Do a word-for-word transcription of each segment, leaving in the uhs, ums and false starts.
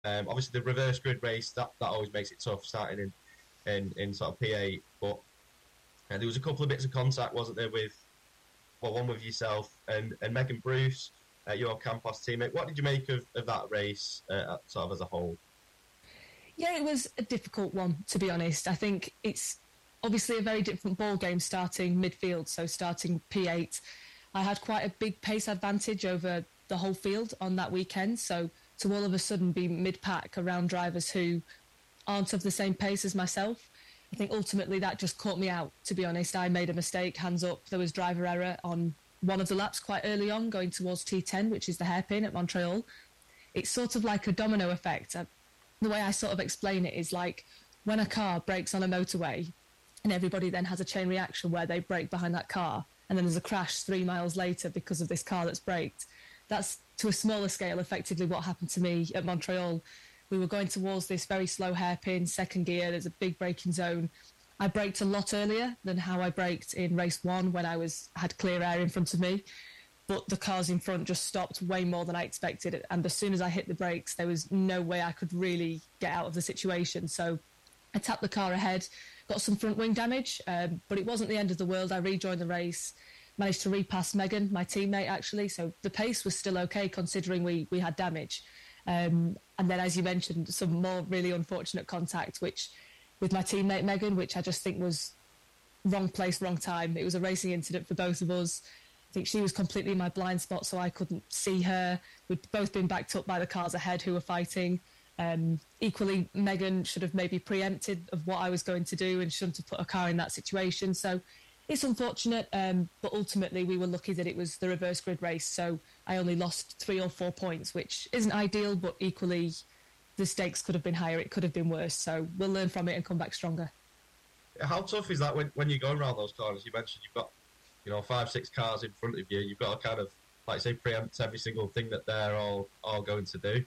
Um, obviously, the reverse grid race that, that always makes it tough starting in in, in sort of P eight. But uh, there was a couple of bits of contact, wasn't there? With well, one with yourself and, and Megan Bruce, uh, your Campos teammate. What did you make of, of that race, uh, sort of as a whole? Yeah, it was a difficult one, to be honest. I think it's obviously a very different ball game starting midfield, so starting P eight. I had quite a big pace advantage over the whole field on that weekend, so to all of a sudden be mid-pack around drivers who aren't of the same pace as myself, I think ultimately that just caught me out, to be honest. I made a mistake, hands up. There was driver error on one of the laps quite early on, going towards T ten, which is the hairpin at Montreal. It's sort of like a domino effect. The way I sort of explain it is like when a car brakes on a motorway and everybody then has a chain reaction where they brake behind that car and then there's a crash three miles later because of this car that's braked. That's, to a smaller scale, effectively what happened to me at Montreal. We were going towards this very slow hairpin, second gear, there's a big braking zone. I braked a lot earlier than how I braked in race one when I was had clear air in front of me. But the cars in front just stopped way more than I expected. And as soon as I hit the brakes, there was no way I could really get out of the situation. So I tapped the car ahead, got some front wing damage, um, but it wasn't the end of the world. I rejoined the race, managed to repass Megan, my teammate, actually. So the pace was still okay considering we, we had damage. Um, and then, as you mentioned, some more really unfortunate contact, which with my teammate Megan, which I just think was wrong place, wrong time. It was a racing incident for both of us. I think she was completely in my blind spot, so I couldn't see her. We'd both been backed up by the cars ahead who were fighting. Um, equally, Megan should have maybe preempted of what I was going to do and shouldn't have put a car in that situation. So it's unfortunate, um, but ultimately we were lucky that it was the reverse grid race. So I only lost three or four points, which isn't ideal, but equally the stakes could have been higher. It could have been worse. So we'll learn from it and come back stronger. How tough is that when, when you're going around those corners? You mentioned you've got, you know, five, six cars in front of you. You've got to kind of, like say, preempt every single thing that they're all, all going to do.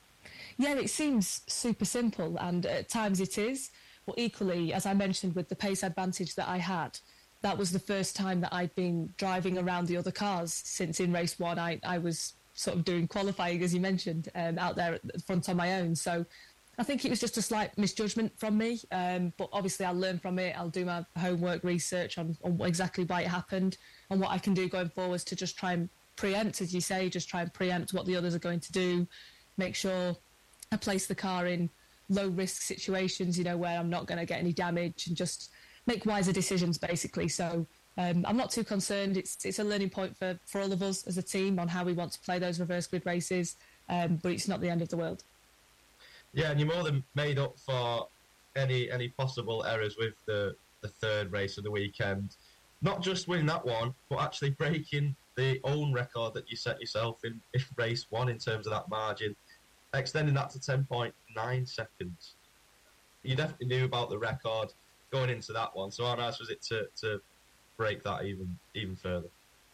Yeah, it seems super simple, and at times it is. But equally, as I mentioned, with the pace advantage that I had, that was the first time that I'd been driving around the other cars since in race one I, I was sort of doing qualifying, as you mentioned, um, out there at the front on my own. So I think it was just a slight misjudgment from me, um, but obviously I'll learn from it. I'll do my homework research on, on exactly why it happened and what I can do going forwards to just try and preempt, as you say, just try and preempt what the others are going to do, make sure I place the car in low-risk situations, you know, where I'm not going to get any damage, and just make wiser decisions, basically. So um, I'm not too concerned. It's it's a learning point for, for all of us as a team on how we want to play those reverse grid races, um, but it's not the end of the world. Yeah, and you're more than made up for any any possible errors with the, the third race of the weekend. Not just winning that one, but actually breaking the own record that you set yourself in, in race one in terms of that margin, extending that to ten point nine seconds. You definitely knew about the record going into that one, so how nice was it to, to break that even even further?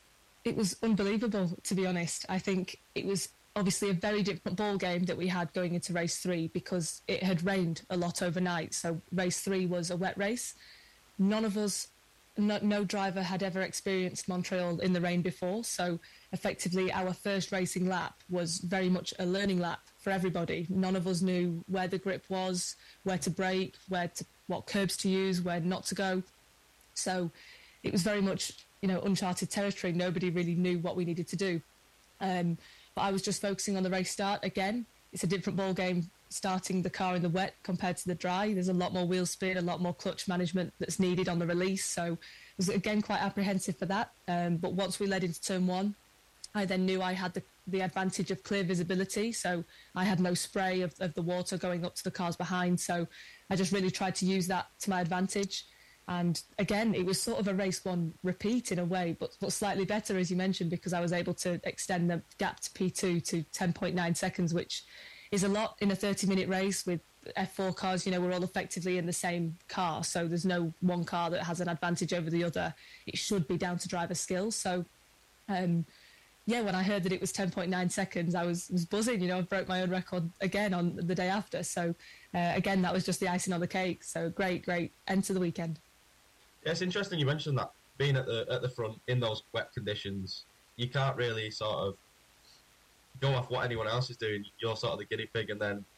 It was unbelievable, to be honest. I think it was obviously a very different ball game that we had going into race three because it had rained a lot overnight. So race three was a wet race. None of us, no, no driver had ever experienced Montreal in the rain before. So effectively our first racing lap was very much a learning lap for everybody. None of us knew where the grip was, where to brake, where to, what curbs to use, where not to go. So it was very much, you know, uncharted territory. Nobody really knew what we needed to do. Um, But I was just focusing on the race start. Again, it's a different ball game starting the car in the wet compared to the dry. There's a lot more wheel spin, a lot more clutch management that's needed on the release. So I was, again, quite apprehensive for that. Um, but once we led into turn one, I then knew I had the, the advantage of clear visibility. So I had no spray of, of the water going up to the cars behind. So I just really tried to use that to my advantage. And again, it was sort of a race one repeat in a way, but, but slightly better, as you mentioned, because I was able to extend the gap to P two to ten point nine seconds, which is a lot in a thirty-minute race with F four cars. You know, we're all effectively in the same car, so there's no one car that has an advantage over the other. It should be down to driver skills. So, um, yeah, when I heard that it was ten point nine seconds, I was, was buzzing. You know, I broke my own record again on the day after. So, uh, again, that was just the icing on the cake. So, great, great end to the weekend. Yeah, it's interesting you mentioned that, being at the at the front in those wet conditions, you can't really sort of go off what anyone else is doing. You're sort of the guinea pig, and then